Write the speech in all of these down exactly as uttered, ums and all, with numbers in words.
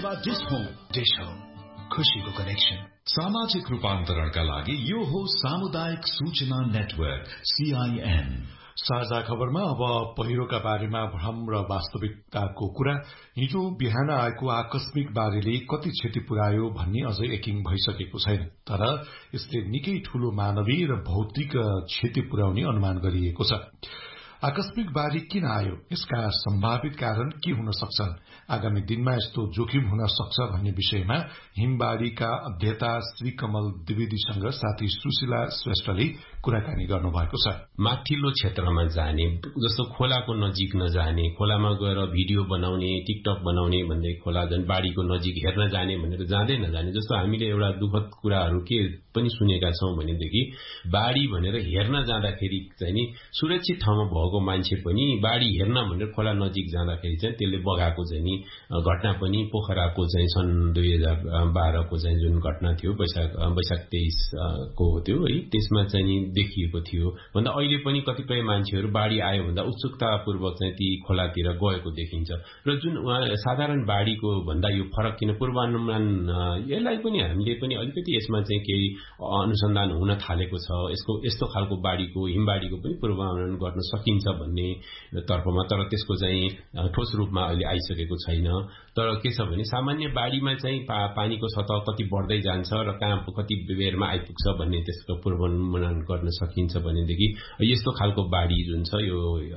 सेवा dish home. Dish home, खुशीको connection. सामाजिक रूपान्तरणका लागि यो हो सामुदायिक सूचना नेटवर्क सीआईएन। साझा खबरमा अब पहिरोका बारेमा भ्रम र वास्तविकताको कुरा। हिजो बिहान आएको आकस्मिक बाढीले कति क्षति पुर्यायो भन्ने अझै यकिन भइसकेको छैन, तर यसले निकै ठूलो मानवीय र भौतिक क्षति पुर्याउने अनुमान गरिएको छ। आकस्मिक बाढी किन आयो, यसका सम्भावित कारण के हुन सक्छन्, आगामी दिनमा यस्तो जोखिम हुन सक्छ भन्ने विषयमा हिमबाढीका अध्येता श्री कमल द्विवेदीसँग साथी सुशीला श्रेष्ठले कुराकानी गर्नुभएको छ। माथिल्लो क्षेत्रमा जाने, जस्तो खोलाको नजिक नजाने, खोलामा गएर भिडियो बनाउने, टिकटक बनाउने भन्दै खोला झन् बाढीको नजिक हेर्न जाने भनेर जाँदै नजाने। जस्तो हामीले एउटा दुःखद कुराहरू के पनि सुनेका छौं भनेदेखि बाढी भनेर हेर्न जाँदाखेरि चाहिँ नि सुरक्षित ठाउँमा भएको मान्छे पनि बाढी हेर्न भनेर खोला नजिक जाँदाखेरि चाहिँ त्यसले बगाएको चाहिँ नि घटना पनि पोखराको चाहिँ सन् दुई हजार बाह्रको चाहिँ जुन घटना थियो वैशाख वैशाख तेइस को थियो है, त्यसमा चाहिँ नि देखिएको थियो। भन्दा अहिले पनि कतिपय मान्छेहरू बाढी आयो भन्दा उत्सुकतापूर्वक चाहिँ ती खोलातिर गएको देखिन्छ। र जुन साधारण बाढीको भन्दा यो फरक किन पूर्वानुमान, यसलाई पनि हामीले पनि अलिकति यसमा चाहिँ केही अनुसन्धान हुन थालेको छ। यसको यस्तो खालको बाढीको, हिमबाढीको पनि पूर्वानुमान गर्न सकिन्छ भन्ने तर्फमा, तर त्यसको चाहिँ ठोस रूपमा अहिले आइसकेको छैन। तर के छ भने सामान्य बाढीमा चाहिँ पा, पानीको सतह कति बढ्दै जान्छ र कहाँ कति बेरमा आइपुग्छ भन्ने त्यसको पूर्वानुमान गर्न सकिन्छ भनेदेखि यस्तो खालको बाढी जुन छ यो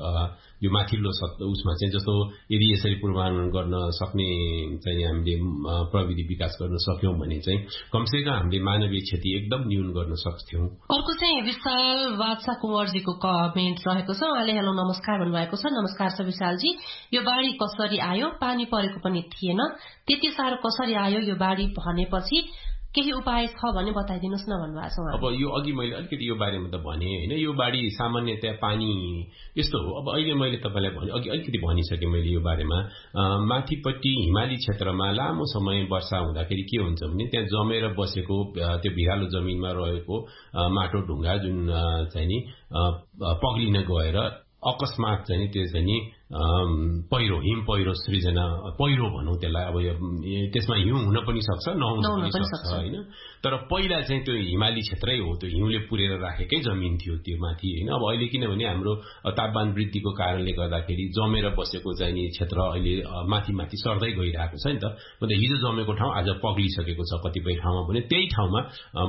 यो माथिल्लो उसमा चाहिँ जस्तो यदि यसरी पूर्वानुमान गर्न सक्ने चाहिँ हामीले प्रविधि विकास गर्न सक्यौं भने चाहिँ कमसेकम हामीले मानवीय क्षति एकदम न्यून गर्न सक्थ्यौं। अर्को चाहिँ विशाल बादशाह कुंवरजीको कमेन्ट रहेको छ। उहाँले हेलो नमस्कार भन्नुभएको छ। नमस्कार छ विशालजी। यो बाढी कसरी आयो, पानी परेको पनि थिएन, त्यति साह्रो कसरी आयो यो बाढी भनेपछि केही उपाय छ भने बताइदिनुस् न भन्नुभएको छ। अब यो अघि मैले अलिकति यो बारेमा त भने हैन, यो बाढी सामान्यतया पानी यस्तो हो। अब अहिले मैले तपाईलाई भने अघि अलिकति भनिसके मैले यो बारेमा। माथिपट्टि हिमाली क्षेत्रमा लामो समय वर्षा हुँदाखेरि के हुन्छ भने त्यहाँ जमेर बसेको त्यो भिरालो जमिनमा रहेको माटो ढुङ्गा जुन चाहिँ नि पग्लिन गएर अकस्मात चाहिँ त्यो चाहिँ नि पहिरो, हिम पहिरो सृजना, पहिरो भनौं त्यसलाई। अब त्यसमा हिउँ हुन पनि सक्छ, नहुन पनि सक्छ हैन। तर पहिला चाहिँ त्यो हिमाली क्षेत्रै हो, त्यो हिउँले पुरेर राखेकै जमिन थियो त्यो माथि हैन। अब अहिले किनभने हाम्रो तापमान वृद्धिको कारणले गर्दाखेरि जमेर बसेको चाहिँ नि क्षेत्र अहिले माथि माथि सर्दै गइरहेको छ नि त। मतलब हिजो जमेको ठाउँ आज पग्लिसकेको छ कतिपय ठाउँमा भने, त्यही ठाउँमा